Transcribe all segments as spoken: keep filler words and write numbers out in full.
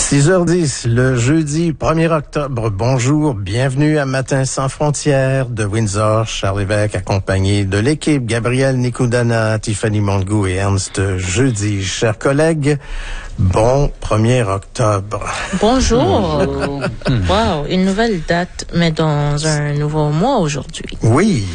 six heures dix, le jeudi premier octobre. Bonjour, bienvenue à Matin sans frontières de Windsor. Charles Lévesque, accompagné de l'équipe, Gabriel Nicodana, Tiffany Montgou et Ernst Jeudi. Chers collègues, bon premier octobre. Bonjour. Wow, une nouvelle date, mais dans un nouveau mois aujourd'hui. Oui.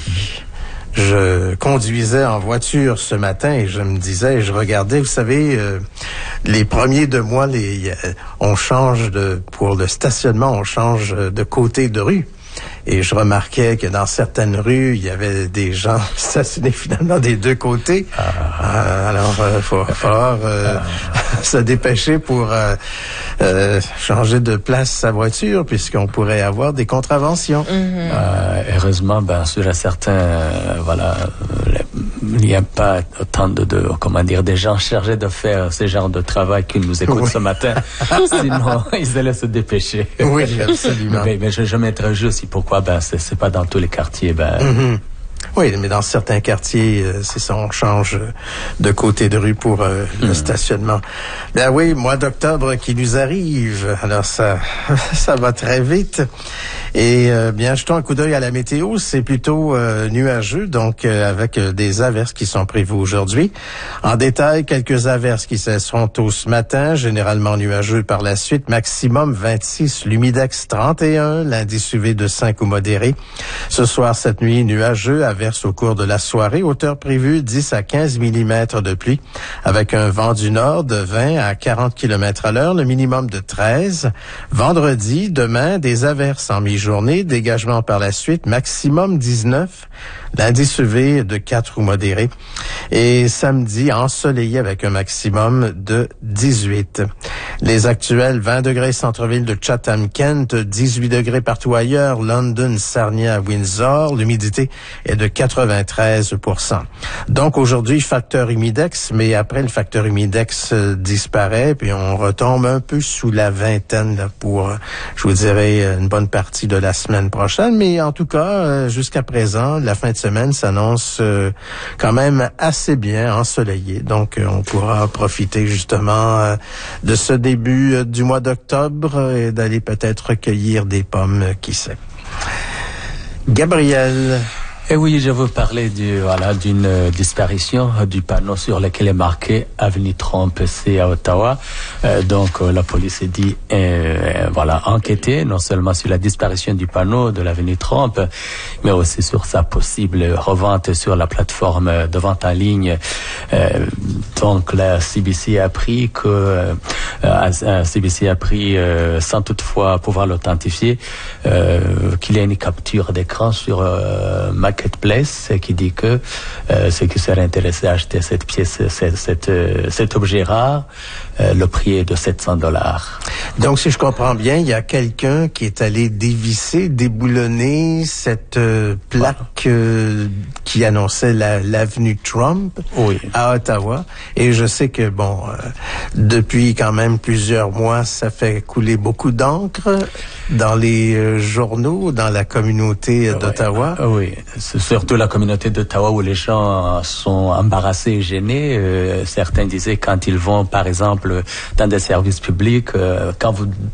Je conduisais en voiture ce matin et je me disais, je regardais, vous savez, euh, les premiers de mois, les, euh, on change de, pour le stationnement, on change de côté de rue. Et je remarquais que dans certaines rues, il y avait des gens stationnés finalement des deux côtés. Ah. Euh, alors, il euh, faut falloir euh, ah. se dépêcher pour euh, euh, changer de place sa voiture, puisqu'on pourrait avoir des contraventions. Mm-hmm. Euh, heureusement, bien sûr, à certains, euh, voilà, il n'y a pas autant de, de, comment dire, des gens chargés de faire ce genre de travail qui nous écoutent oui. ce matin. Sinon, ils allaient se dépêcher. Oui, absolument. Mais, mais je, je m'interroge aussi pourquoi, ben, c'est, c'est pas dans tous les quartiers, ben. Mm-hmm. Oui, mais dans certains quartiers, euh, c'est ça, on change de côté de rue pour euh, mmh. le stationnement. Ben oui, mois d'octobre qui nous arrive, alors ça, ça va très vite. Et euh, bien, jetons un coup d'œil à la météo, c'est plutôt euh, nuageux, donc euh, avec euh, des averses qui sont prévues aujourd'hui. En détail, quelques averses qui cesseront tôt ce matin, généralement nuageux par la suite, maximum vingt-six, l'humidex trente et un, l'indice U V de cinq ou modéré. Ce soir, cette nuit, nuageux, averse au cours de la soirée, hauteur prévue dix à quinze millimètres de pluie, avec un vent du nord de vingt à quarante kilomètres à l'heure, le minimum de treize. Vendredi, demain, des averses en mi-journée, dégagement par la suite, maximum dix-neuf, l'indice U V de quatre ou modéré. Et samedi, ensoleillé avec un maximum de dix-huit. Les actuels vingt degrés centre-ville de Chatham-Kent, dix-huit degrés partout ailleurs, London, Sarnia, Windsor, l'humidité est de quatre-vingt-treize pour cent. Donc aujourd'hui, facteur humidex, mais après le facteur humidex euh, disparaît, puis on retombe un peu sous la vingtaine là, pour, je vous dirais, une bonne partie de la semaine prochaine. Mais en tout cas, euh, jusqu'à présent, la fin de semaine s'annonce euh, quand même assez bien ensoleillée. Donc euh, on pourra profiter justement euh, de ce début euh, du mois d'octobre et d'aller peut-être recueillir des pommes, euh, qui sait. Gabriel. Et oui, je veux parler du, voilà, d'une euh, disparition euh, du panneau sur lequel est marqué Avenue Trump, c'est à Ottawa. Euh, donc, euh, la police dit, euh, voilà, enquêter non seulement sur la disparition du panneau de l'avenue Trump, mais aussi sur sa possible revente sur la plateforme de vente en ligne. Euh, donc, la C B C a appris que, euh, euh, C B C a appris, euh, sans toutefois pouvoir l'authentifier, euh, qu'il y a une capture d'écran sur euh, Marketplace qui dit que euh, ceux qui seraient intéressés à acheter cette pièce, cette, cette, euh, cet objet rare, euh, le prix est de sept cents dollars. Donc, si je comprends bien, il y a quelqu'un qui est allé dévisser, déboulonner cette euh, plaque euh, qui annonçait la, l'avenue Trump oui. à Ottawa. Et je sais que, bon, euh, depuis quand même plusieurs mois, ça fait couler beaucoup d'encre dans les euh, journaux, dans la communauté euh, d'Ottawa. Oui, c'est surtout la communauté d'Ottawa où les gens sont embarrassés et gênés. Euh, certains disaient quand ils vont, par exemple, dans des services publics, euh, quand vous